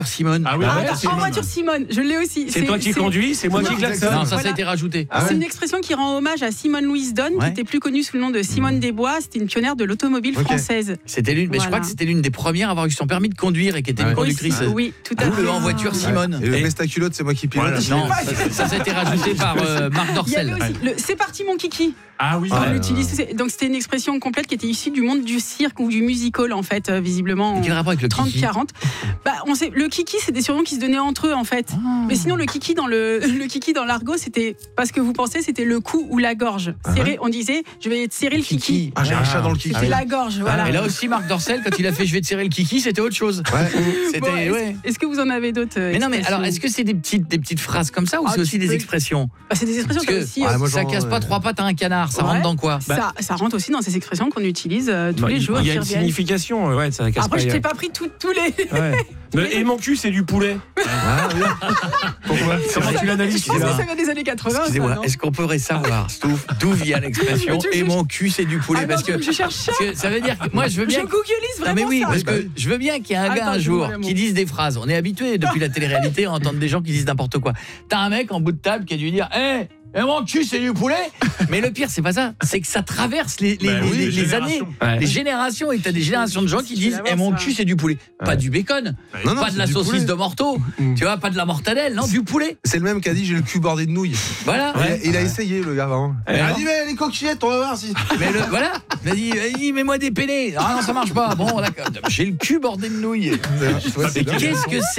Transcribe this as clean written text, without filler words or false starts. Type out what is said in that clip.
Simone. Ah oui, En voiture Simone, je l'ai aussi. C'est toi qui conduis, c'est moi qui klaxonne. Non, ça a été rajouté. C'est une expression qui rend hommage à Simone Louise Donne, qui était plus connue sous le nom de Simone Desbois. C'était une pionnière de l'automobile française. C'était l'une, mais je crois que c'était l'une des premières à avoir eu son permis de conduire et qui était une conductrice. Oui, tout à fait. En voiture Simone. Et le vestaculotte, c'est moi qui pilote. Non, ça a été rajouté par Marc Dorcel. Il y avait aussi c'est parti mon kiki. Ah oui. On l'utilise. Donc c'était une expression complète qui était issue du monde du cirque ou du musical en fait, visiblement. Quel rapport avec le kiki 30-40. On sait, le kiki, c'est des surnoms qui se donnaient entre eux en fait. Mais sinon le kiki dans l'argot, c'était parce que vous pensez c'était le cou ou la gorge. Serré, on disait je vais te serrer le kiki. J'ai un chat dans le kiki. C'était la gorge, voilà. Et là aussi Marc Dorcel, quand il a fait je vais te serrer le kiki, c'était autre chose. Est-ce que vous en avez d'autres Mais non, mais alors est-ce que c'est des petites phrases comme ça ou c'est aussi des expressions? C'est des expressions comme aussi. Ça casse pas trois pattes à un canard, ça rentre dans quoi? Ça rentre aussi dans ces expressions qu'on utilise tous les jours. Il y a une signification, ça casse pas. Après, je t'ai pas pris tous les. Et mon cul, c'est du poulet. Pourquoi? Comment tu l'analyses? Je pense que ça vient des années 80. Excusez-moi, est-ce qu'on pourrait savoir, Stouff, d'où vient l'expression et mon cul c'est du poulet? Parce que ça veut dire que moi je veux bien. Je googleise vraiment. Mais oui, ça. parce que je veux bien qu'il y ait un gars un jour qui dise des phrases. On est habitué depuis la télé-réalité à entendre des gens qui disent n'importe quoi. T'as un mec en bout de table qui a dû dire et mon cul c'est du poulet. Mais le pire c'est pas ça, c'est que ça traverse les années, les générations, et t'as des générations de gens qui disent mon cul c'est du poulet. Pas du bacon, pas de la saucisse de Morteau, tu vois, pas de la mortadelle, non, du poulet. C'est le même qui a dit j'ai le cul bordé de nouilles. Voilà. Il a essayé le gars avant. Il a dit mais les coquillettes, on va voir si. Mais voilà, vas-y mets-moi des penne. Ah non, ça marche pas. Bon d'accord. J'ai le cul bordé de nouilles. Qu'est-ce que c'est?